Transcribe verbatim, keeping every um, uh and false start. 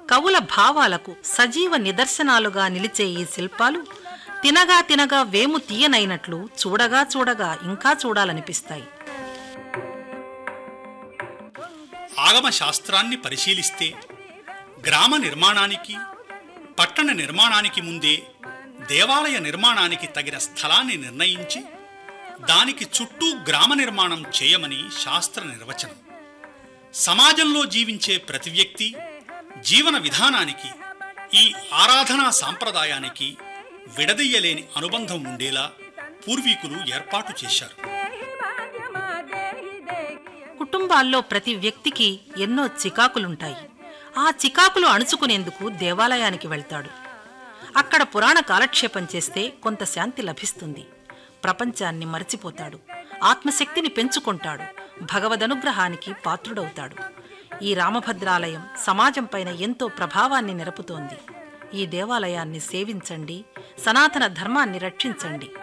కవుల భావాలకు సజీవ నిదర్శనాలుగా నిలిచే ఈ శిల్పాలు తినగా తినగా వేము తీయనైనట్లు చూడగా చూడగా ఇంకా చూడాలనిపిస్తాయి. ఆగమ శాస్త్రాన్ని పరిశీలిస్తే గ్రామ నిర్మాణానికి, పట్టణ నిర్మాణానికి ముందే దేవాలయ నిర్మాణానికి తగిన స్థలాన్ని నిర్ణయించి దానికి చుట్టూ గ్రామ నిర్మాణం చేయమని శాస్త్ర నిర్వచనం. సమాజంలో జీవించే ప్రతి వ్యక్తి జీవన విధానానికి, ఈ ఆరాధనా సాంప్రదాయానికి విడదీయలేని అనుబంధం ఉండేలా పూర్వీకులు ఏర్పాటు చేశారు. కుటుంబాల్లో ప్రతి వ్యక్తికి ఎన్నో చికాకులుంటాయి. ఆ చికాకులు అణుచుకునేందుకు దేవాలయానికి వెళ్తాడు. అక్కడ పురాణ కాలక్షేపం చేస్తే కొంత శాంతి లభిస్తుంది. ప్రపంచాన్ని మరచిపోతాడు, ఆత్మశక్తిని పెంచుకుంటాడు, భగవదనుగ్రహానికి పాత్రుడవుతాడు. ఈ రామభద్రాలయం సమాజంపైన ఎంతో ప్రభావాన్ని నిరపుతోంది. ఈ దేవాలయాన్ని సేవించండి, సనాతన ధర్మాన్ని రక్షించండి.